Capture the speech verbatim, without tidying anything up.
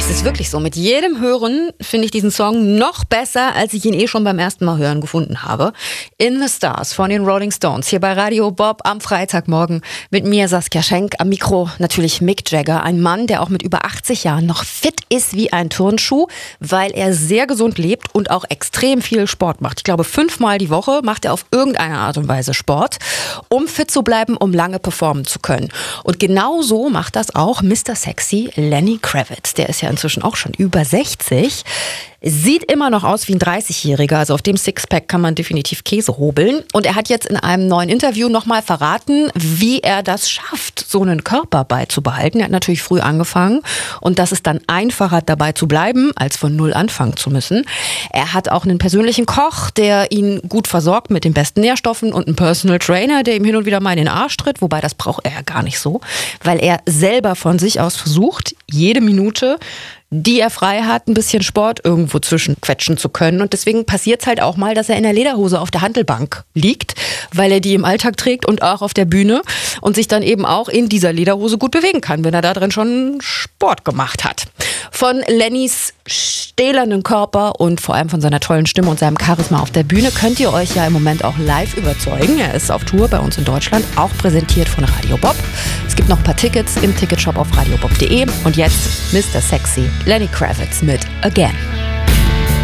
Es ist wirklich so. Mit jedem Hören finde ich diesen Song noch besser, als ich ihn eh schon beim ersten Mal hören gefunden habe. In the Stars von den Rolling Stones. Hier bei Radio Bob am Freitagmorgen mit mir Saskia Schenk. Am Mikro natürlich Mick Jagger. Ein Mann, der auch mit über achtzig Jahren noch fit ist wie ein Turnschuh, weil er sehr gesund lebt und auch extrem viel Sport macht. Ich glaube, fünfmal die Woche macht er auf irgendeine Art und Weise Sport, um fit zu bleiben, um lange performen zu können. Und genau so macht das auch Mister Sexy Lenny Kravitz. Der ist ja inzwischen auch schon über sechzig. Sieht immer noch aus wie ein dreißigjähriger, also auf dem Sixpack kann man definitiv Käse hobeln. Und er hat jetzt in einem neuen Interview nochmal verraten, wie er das schafft, so einen Körper beizubehalten. Er hat natürlich früh angefangen und dass es dann einfacher dabei zu bleiben, als von null anfangen zu müssen. Er hat auch einen persönlichen Koch, der ihn gut versorgt mit den besten Nährstoffen und einen Personal Trainer, der ihm hin und wieder mal in den Arsch tritt, wobei das braucht er ja gar nicht so, weil er selber von sich aus versucht, jede Minute, die er frei hat, ein bisschen Sport irgendwo zwischenquetschen zu können. Und deswegen passiert es halt auch mal, dass er in der Lederhose auf der Hantelbank liegt, weil er die im Alltag trägt und auch auf der Bühne und sich dann eben auch in dieser Lederhose gut bewegen kann, wenn er da drin schon Sport gemacht hat. Von Lennys stählernen Körper und vor allem von seiner tollen Stimme und seinem Charisma auf der Bühne könnt ihr euch ja im Moment auch live überzeugen. Er ist auf Tour bei uns in Deutschland, auch präsentiert von Radio Bob. Es gibt noch ein paar Tickets im Ticketshop auf radiobob punkt de. Und jetzt Mister Sexy Lenny Kravitz mit Again.